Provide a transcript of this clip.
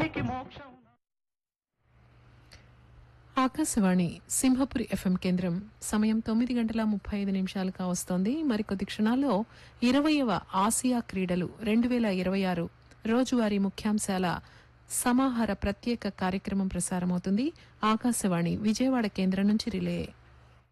Akashvani Simhapuri FM కేంద్రం సమయం 9:35 కావస్తోంది. మరికొద్ది క్షణాల్లో 20వ ఆసియా క్రీడలు 2026 రోజువారీ ముఖ్యాంశాల సమాహార ప్రత్యేక కార్యక్రమం ప్రసారమవుతుంది. ఆకాశవాణి విజయవాడ కేంద్రం నుంచి రిలే.